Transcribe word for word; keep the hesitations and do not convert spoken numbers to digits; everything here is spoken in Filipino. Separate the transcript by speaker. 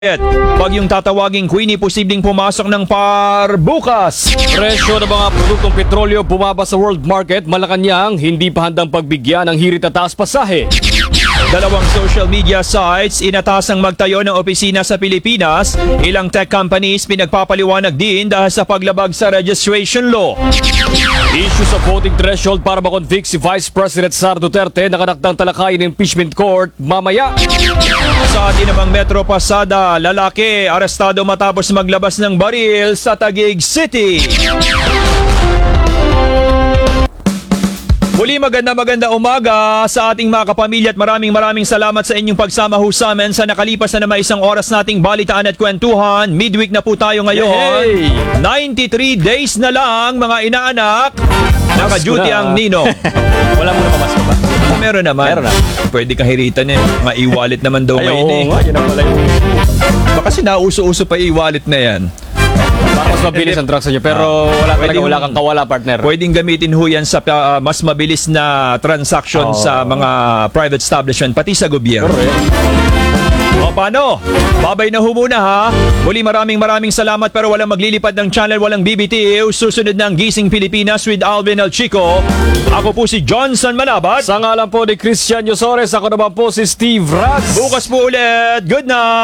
Speaker 1: Pag yung tatawaging Queenie posibleng pumasok ng par bukas.
Speaker 2: Presyo ng mga produktong petrolyo bumaba sa world market. Malacanang hindi pa handang pagbigyan ng hirit at taas pasahe.
Speaker 1: Dalawang social media sites inatasang magtayo ng opisina sa Pilipinas. Ilang tech companies pinagpapaliwanag din dahil sa paglabag sa registration law.
Speaker 2: Issue sa voting threshold para makonvict si Vice President Sara Duterte nakadaktang talakayin ng impeachment court mamaya.
Speaker 1: Sa atin namang Metro Pasada, lalaki arestado matapos maglabas ng baril sa Taguig City. Muli maganda maganda umaga sa ating mga kapamilya at maraming maraming salamat sa inyong pagsama ho sa amin sa nakalipas na naman isang oras nating balitaan at kwentuhan. Midweek na po tayo ngayon.
Speaker 2: Yay!
Speaker 1: ninety-three days na lang mga inaanak. Naka-duty
Speaker 2: na.
Speaker 1: ang Ninong.
Speaker 2: Wala mo na pamasko ba?
Speaker 1: Meron naman.
Speaker 2: Meron na.
Speaker 1: Pwede kang hiritan eh. Mga e-wallet naman daw
Speaker 2: Ay,
Speaker 1: ngayon
Speaker 2: oo
Speaker 1: eh.
Speaker 2: nga, yun ang pala yung...
Speaker 1: Baka sinauso-uso pa e-wallet na yan.
Speaker 2: Baka mas mabilis ang transaction pero wala talaga,
Speaker 1: Pwedeng-
Speaker 2: wala kang kawala, partner.
Speaker 1: Pwedeng gamitin ho yan sa uh, mas mabilis na transaction
Speaker 2: Oo.
Speaker 1: sa mga private establishment, pati sa gobyerno. O paano? Babay na ho muna ha. Muli maraming maraming salamat pero walang maglilipad ng channel, walang B B T V. Susunod ng Gising Pilipinas with Alvin El Chico. Ako po si Johnson Manabat.
Speaker 2: Sa ngalan po ni Christian Yosores, ako naman po si Steve Raz.
Speaker 1: Bukas po ulit. Good night!